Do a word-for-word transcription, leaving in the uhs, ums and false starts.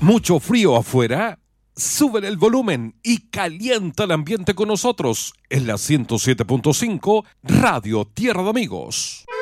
¿Mucho frío afuera? Sube el volumen y calienta el ambiente con nosotros en la ciento siete punto cinco Radio Tierra de Amigos.